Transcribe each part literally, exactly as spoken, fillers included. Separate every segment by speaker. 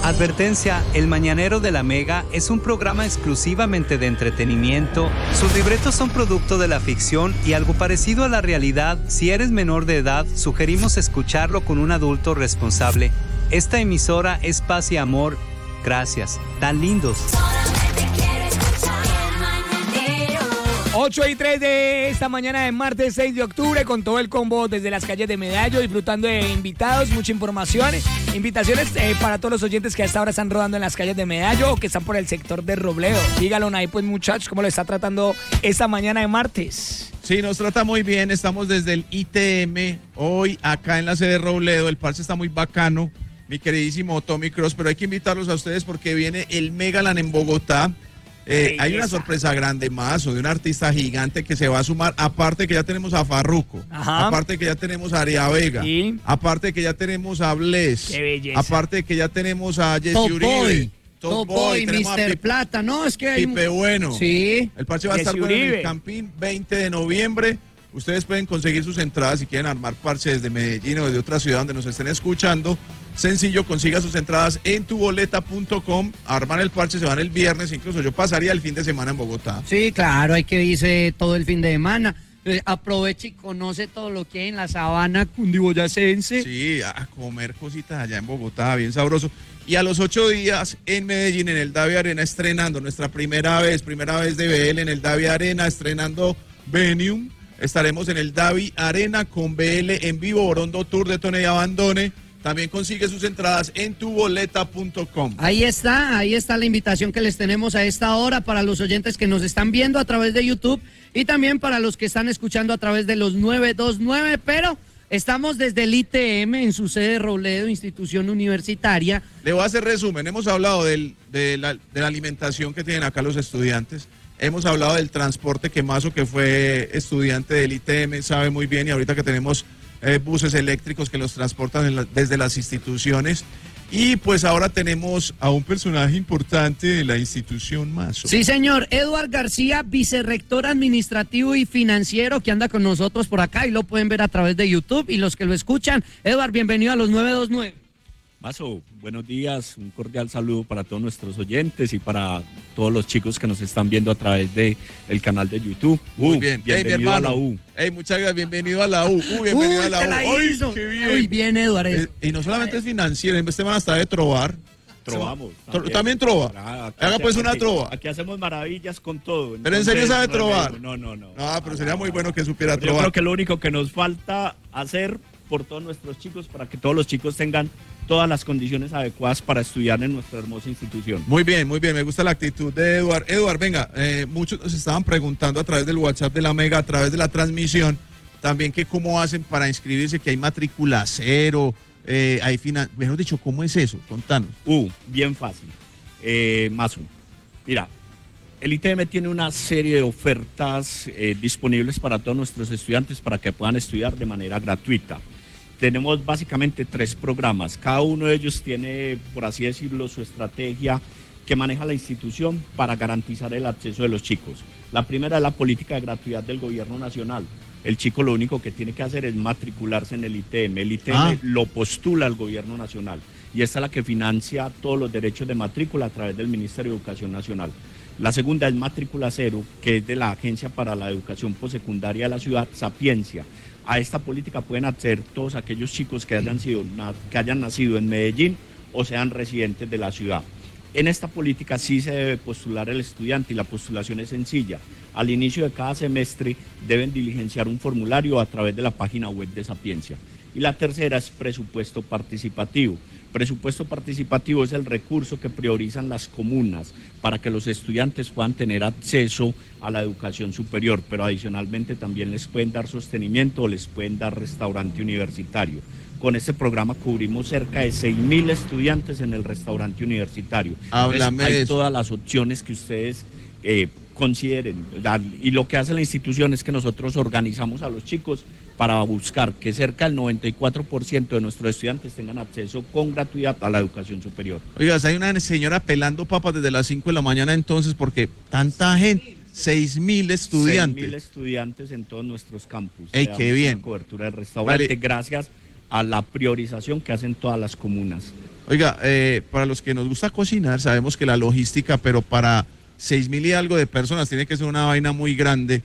Speaker 1: Advertencia, El Mañanero de la Mega es un programa exclusivamente de entretenimiento. Sus libretos son producto de la ficción y algo parecido a la realidad. Si eres menor de edad, sugerimos escucharlo con un adulto responsable. Esta emisora es paz y amor. Gracias. Tan lindos.
Speaker 2: ocho y tres de esta mañana de martes seis de octubre con todo el combo desde las calles de Medallo, disfrutando de invitados, mucha información, invitaciones eh, para todos los oyentes que hasta ahora están rodando en las calles de Medallo o que están por el sector de Robledo. Díganlo ahí pues muchachos, ¿cómo lo está tratando esta mañana de martes?
Speaker 3: Sí, nos trata muy bien, estamos desde el I T M, hoy acá en la sede de Robledo, el parche está muy bacano, mi queridísimo Tommy Cross, pero hay que invitarlos a ustedes porque viene el Megaland en Bogotá. Eh, hay una sorpresa grande más, o de un artista gigante que se va a sumar, aparte que ya tenemos a Farruko, Ajá. aparte que ya tenemos a Aria Vega, ¿Sí? aparte que ya tenemos a Bless, aparte que ya tenemos a Jesse
Speaker 4: Top
Speaker 3: Uribe,
Speaker 4: Boy. Top, Top Boy, Boy mister Plata, no, es que hay
Speaker 3: Pipe Bueno.
Speaker 4: Sí.
Speaker 3: El parche va a Jesse estar bueno en el Campín veinte de noviembre. Ustedes pueden conseguir sus entradas si quieren armar parche desde Medellín o desde otra ciudad donde nos estén escuchando. Sencillo, consiga sus entradas en tu boleta punto com, armar el parche, se van el viernes, incluso yo pasaría el fin de semana en Bogotá.
Speaker 4: Sí, claro, hay que irse todo el fin de semana, eh, aproveche y conoce todo lo que hay en la sabana cundiboyacense.
Speaker 3: Sí, a comer cositas allá en Bogotá, bien sabroso. Y a los ocho días en Medellín, en el Davi Arena, estrenando nuestra primera vez, primera vez de B L en el Davi Arena, estrenando Venium. Estaremos en el Davi Arena con B L en vivo, Borondo Tour de Tone y Abandone. También consigue sus entradas en tu boleta punto com.
Speaker 4: Ahí está, ahí está la invitación que les tenemos a esta hora para los oyentes que nos están viendo a través de YouTube y también para los que están escuchando a través de los nueve dos nueve, pero estamos desde el I T M en su sede de Robledo, institución universitaria.
Speaker 3: Le voy a hacer resumen, hemos hablado del, de, la, de la alimentación que tienen acá los estudiantes, hemos hablado del transporte que Mazo, que fue estudiante del I T M, sabe muy bien, y ahorita que tenemos Eh, buses eléctricos que los transportan en la, desde las instituciones. Y pues ahora tenemos a un personaje importante de la institución Mazo.
Speaker 4: Sí, señor, Eduard García, vicerrector administrativo y financiero, que anda con nosotros por acá y lo pueden ver a través de YouTube. Y los que lo escuchan, Eduard, bienvenido a los nueve dos nueve.
Speaker 5: Mazo, buenos días, un cordial saludo para todos nuestros oyentes y para todos los chicos que nos están viendo a través de el canal de YouTube.
Speaker 3: Muy uh, bien,
Speaker 5: bienvenido
Speaker 3: hey,
Speaker 5: a la U.
Speaker 3: Hey, muchas gracias, bienvenido a la U. Uh, bienvenido
Speaker 4: Uy,
Speaker 3: a la U.
Speaker 4: La
Speaker 3: Ay,
Speaker 4: hizo.
Speaker 3: qué bien.
Speaker 4: Muy bien, Eduardo.
Speaker 3: Eh, y no solamente es financiero, este man hasta de trobar.
Speaker 5: Trovamos.
Speaker 3: También, ¿También trova?
Speaker 5: Ah,
Speaker 3: Haga pues una
Speaker 5: aquí,
Speaker 3: trova.
Speaker 5: Aquí hacemos maravillas con todo.
Speaker 3: Entonces, ¿pero en serio sabe trovar?
Speaker 5: No, no, no.
Speaker 3: No, pero sería muy bueno que supiera
Speaker 5: Yo
Speaker 3: trovar.
Speaker 5: Yo creo que lo único que nos falta hacer por todos nuestros chicos, para que todos los chicos tengan todas las condiciones adecuadas para estudiar en nuestra hermosa institución.
Speaker 3: Muy bien, muy bien, me gusta la actitud de Eduard. Eduard, venga, eh, muchos nos estaban preguntando a través del WhatsApp de la Mega, a través de la transmisión, también que cómo hacen para inscribirse, que hay matrícula cero, eh, hay finan... mejor dicho, ¿cómo es eso? Contanos.
Speaker 5: Uh, bien fácil. Eh, Mazo, mira, el I T M tiene una serie de ofertas eh, disponibles para todos nuestros estudiantes para que puedan estudiar de manera gratuita. Tenemos básicamente tres programas, cada uno de ellos tiene, por así decirlo, su estrategia que maneja la institución para garantizar el acceso de los chicos. La primera es la política de gratuidad del gobierno nacional. El chico lo único que tiene que hacer es matricularse en el I T M. El I T M ah. lo postula al gobierno nacional y esta es la que financia todos los derechos de matrícula a través del Ministerio de Educación Nacional. La segunda es matrícula cero, que es de la Agencia para la Educación Postsecundaria de la ciudad, Sapiencia. A esta política pueden acceder todos aquellos chicos que hayan, sido, que hayan nacido en Medellín o sean residentes de la ciudad. En esta política sí se debe postular el estudiante y la postulación es sencilla. Al inicio de cada semestre deben diligenciar un formulario a través de la página web de Sapiencia. Y la tercera es presupuesto participativo. Presupuesto participativo es el recurso que priorizan las comunas para que los estudiantes puedan tener acceso a la educación superior, pero adicionalmente también les pueden dar sostenimiento o les pueden dar restaurante universitario. Con este programa cubrimos cerca de seis mil estudiantes en el restaurante universitario.
Speaker 3: Háblame
Speaker 5: Entonces, hay
Speaker 3: de eso.
Speaker 5: todas las opciones que ustedes eh, consideren. Y lo que hace la institución es que nosotros organizamos a los chicos para buscar que cerca del noventa y cuatro por ciento de nuestros estudiantes tengan acceso con gratuidad a la educación superior.
Speaker 3: Oiga, hay una señora pelando papas desde las cinco de la mañana entonces, porque tanta gente, seis mil estudiantes.
Speaker 5: seis mil estudiantes en todos nuestros campus.
Speaker 3: ¡Ey, qué bien!
Speaker 5: Cobertura de restaurante, vale. Gracias a la priorización que hacen todas las comunas.
Speaker 3: Oiga, eh, para los que nos gusta cocinar, sabemos que la logística, pero para seis mil y algo de personas tiene que ser una vaina muy grande.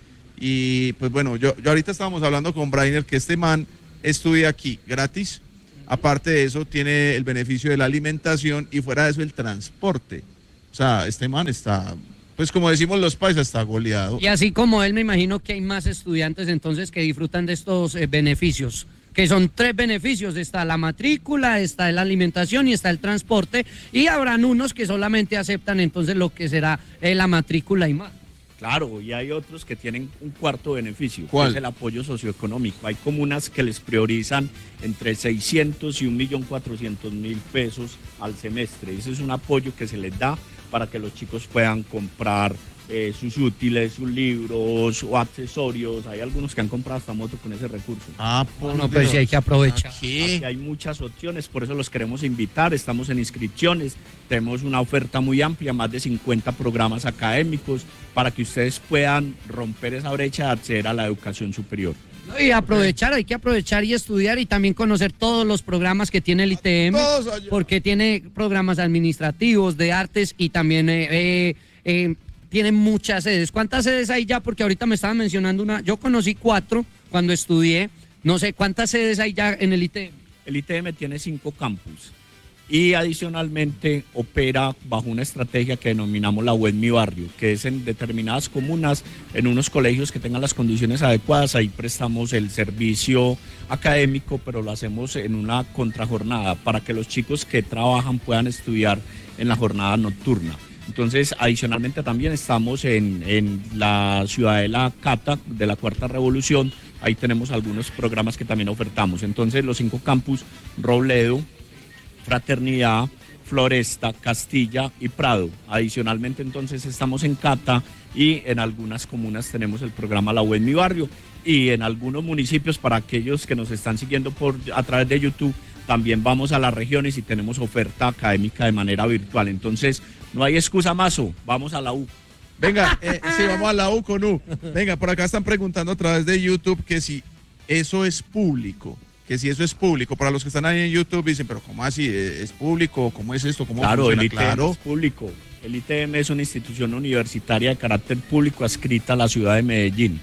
Speaker 3: Y pues bueno, yo, yo ahorita estábamos hablando con Brainer que este man estudia aquí gratis. Aparte de eso, tiene el beneficio de la alimentación y fuera de eso el transporte. O sea, este man está, pues como decimos los paisas, está goleado.
Speaker 4: Y así como él, me imagino que hay más estudiantes entonces que disfrutan de estos eh, beneficios, que son tres beneficios: está la matrícula, está la alimentación y está el transporte, y habrán unos que solamente aceptan entonces lo que será eh, la matrícula y más.
Speaker 5: Claro, y hay otros que tienen un cuarto beneficio,
Speaker 3: ¿Cuál?
Speaker 5: que es el apoyo socioeconómico. Hay comunas que les priorizan entre seiscientos y un millón cuatrocientos mil pesos al semestre. Ese es un apoyo que se les da para que los chicos puedan comprar eh, sus útiles, sus libros o accesorios. Hay algunos que han comprado hasta moto con ese recurso.
Speaker 3: Ah, por
Speaker 4: No, pero sí hay que aprovechar.
Speaker 3: Aquí.
Speaker 5: Aquí hay muchas opciones, por eso los queremos invitar. Estamos en inscripciones, tenemos una oferta muy amplia, más de cincuenta programas académicos para que ustedes puedan romper esa brecha de acceder a la educación superior.
Speaker 4: Y aprovechar, hay que aprovechar y estudiar y también conocer todos los programas que tiene el I T M,
Speaker 3: Todos allá.
Speaker 4: porque tiene programas administrativos, de artes y también eh, eh, eh, tiene muchas sedes. ¿Cuántas sedes hay ya? Porque ahorita me estaban mencionando una, yo conocí cuatro cuando estudié, no sé, ¿cuántas sedes hay ya en el I T M?
Speaker 5: El I T M tiene cinco campus y adicionalmente opera bajo una estrategia que denominamos la web Mi Barrio, que es en determinadas comunas, en unos colegios que tengan las condiciones adecuadas. Ahí prestamos el servicio académico, pero lo hacemos en una contrajornada para que los chicos que trabajan puedan estudiar en la jornada nocturna. Entonces, adicionalmente también estamos en, en la Ciudadela Cata de la Cuarta Revolución. Ahí tenemos algunos programas que también ofertamos. Entonces, los cinco campus: Robledo, Fraternidad, Floresta, Castilla y Prado. Adicionalmente, entonces, estamos en Cata y en algunas comunas tenemos el programa La Web Mi Barrio, y en algunos municipios, para aquellos que nos están siguiendo por a través de YouTube, también vamos a las regiones y tenemos oferta académica de manera virtual. Entonces, no hay excusa, Mazo, vamos a la U.
Speaker 3: Venga, eh, sí, vamos a la U con U. Venga, por acá están preguntando a través de YouTube que si eso es público. Que si eso es público. Para los que están ahí en YouTube dicen, pero ¿cómo así? ¿Es público? ¿Cómo es esto? ¿Cómo
Speaker 5: Claro,
Speaker 3: funciona?
Speaker 5: el I T M
Speaker 3: Claro.
Speaker 5: es público. El I T M es una institución universitaria de carácter público adscrita a la ciudad de Medellín.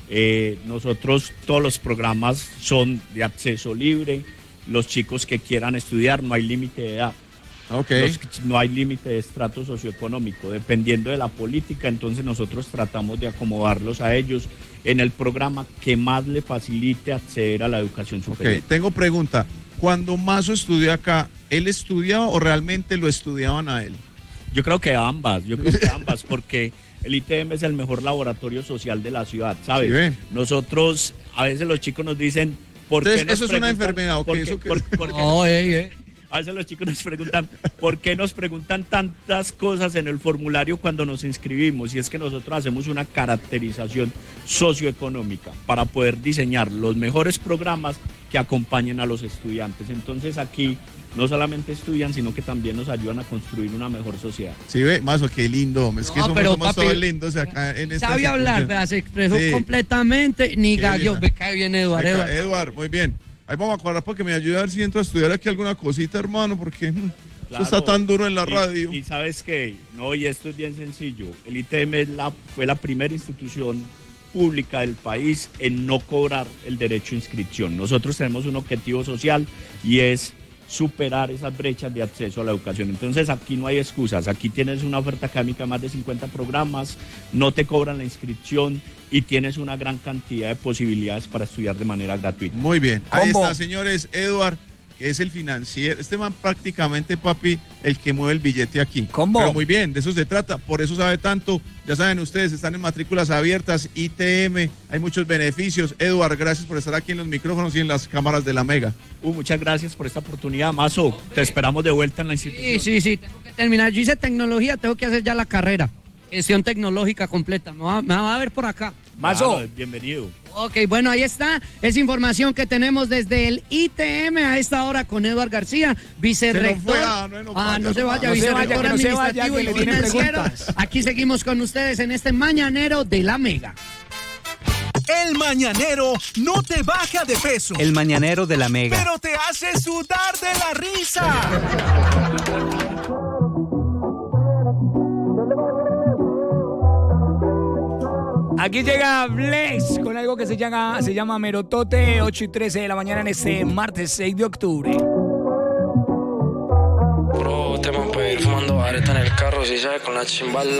Speaker 5: Eh, nosotros, todos los programas son de acceso libre. Los chicos que quieran estudiar, no hay límite de edad.
Speaker 3: Ok.
Speaker 5: Los, no hay límite de estrato socioeconómico. Dependiendo de la política, entonces nosotros tratamos de acomodarlos a ellos en el programa que más le facilite acceder a la educación superior.
Speaker 3: Ok, tengo pregunta. Cuando Mazo estudió acá, ¿él estudiaba o realmente lo estudiaban a él?
Speaker 5: Yo creo que ambas, yo creo que ambas, porque el I T M es el mejor laboratorio social de la ciudad, ¿sabes?
Speaker 3: Sí, ve.
Speaker 5: Nosotros, a veces los chicos nos dicen, ¿por qué
Speaker 3: Entonces,
Speaker 5: nos
Speaker 3: ¿eso es una
Speaker 5: preguntan-
Speaker 3: enfermedad o qué?
Speaker 5: por
Speaker 3: ¿Eso qué
Speaker 5: por-
Speaker 3: es?
Speaker 5: por qué-
Speaker 4: No, ey, ey.
Speaker 5: A veces los chicos nos preguntan, ¿por qué nos preguntan tantas cosas en el formulario cuando nos inscribimos? Y es que nosotros hacemos una caracterización socioeconómica para poder diseñar los mejores programas que acompañen a los estudiantes. Entonces aquí no solamente estudian, sino que también nos ayudan a construir una mejor sociedad.
Speaker 3: Sí, ve, Mazo, qué lindo. Es que
Speaker 4: No,
Speaker 3: somos,
Speaker 4: pero,
Speaker 3: somos
Speaker 4: papi,
Speaker 3: todos lindos acá en esta
Speaker 4: Sabe hablar,
Speaker 3: institución.
Speaker 4: vea, se expresó
Speaker 3: Sí.
Speaker 4: completamente, ni
Speaker 3: Qué
Speaker 4: gallo,
Speaker 3: bien.
Speaker 4: me cae bien Eduardo.
Speaker 3: Venga, Eduard, muy bien. Ahí vamos a cuadrar para que me ayude a ver si entro a estudiar aquí alguna cosita, hermano, porque mm,
Speaker 5: Claro.
Speaker 3: eso está tan duro en la
Speaker 5: Y-
Speaker 3: radio.
Speaker 5: Y, sabes qué, no, y esto es bien sencillo. El I T M es la, fue la primera institución pública del país en no cobrar el derecho a inscripción. Nosotros tenemos un objetivo social y es superar esas brechas de acceso a la educación. Entonces aquí no hay excusas, aquí tienes una oferta académica de más de cincuenta programas, no te cobran la inscripción y tienes una gran cantidad de posibilidades para estudiar de manera gratuita.
Speaker 3: Muy bien. Ahí
Speaker 2: Combo.
Speaker 3: está, señores. Eduard, que es el financiero. Este man prácticamente, papi, el que mueve el billete aquí.
Speaker 2: Combo.
Speaker 3: Pero muy bien, de eso se trata. Por eso sabe tanto. Ya saben ustedes, están en matrículas abiertas, I T M, hay muchos beneficios. Eduard, gracias por estar aquí en los micrófonos y en las cámaras de la Mega.
Speaker 5: Uh, muchas gracias por esta oportunidad, Mazo. Te esperamos de vuelta en la institución.
Speaker 4: Sí, sí, sí, tengo que terminar. Yo hice tecnología, tengo que hacer ya la carrera. Gestión tecnológica completa. Me va, me va a ver por acá.
Speaker 2: Mazo.
Speaker 5: Claro, bienvenido.
Speaker 4: Ok, bueno, ahí está. Es información que tenemos desde el I T M a esta hora con Eduard García, vicerrector.
Speaker 3: Se nos fue, ah, no, no
Speaker 4: ah,
Speaker 3: vaya,
Speaker 4: no se vaya,
Speaker 2: no se
Speaker 4: vicerrector
Speaker 2: vaya, que no se vaya,
Speaker 4: administrativo
Speaker 2: que
Speaker 4: y
Speaker 2: le tienen
Speaker 4: financiero.
Speaker 2: preguntas.
Speaker 4: Aquí seguimos con ustedes en este mañanero de la Mega.
Speaker 6: El mañanero no te baja de peso.
Speaker 1: El mañanero de la Mega.
Speaker 6: Pero te hace sudar de la risa.
Speaker 2: Aquí llega Blex con algo que se llama, se llama Merotote, ocho y trece de la mañana en este martes seis de octubre.
Speaker 7: Bro, te man puede ir fumando areta en el carro, si sabe, con la chimba al